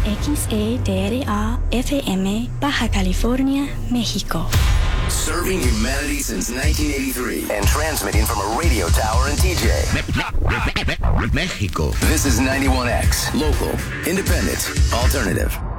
XEDRA FM, Baja California, México. Serving humanity since 1983 and transmitting from a radio tower in TJ, Mexico. This is 91X, local, independent, alternative.